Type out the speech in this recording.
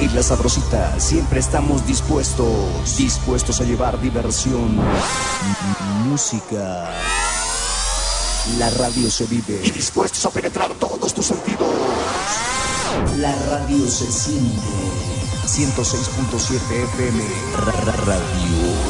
En La Sabrosita siempre estamos dispuestos a llevar diversión, música. La radio se vive y dispuestos a penetrar todos tus sentidos. La radio se siente. 106.7 FM Radio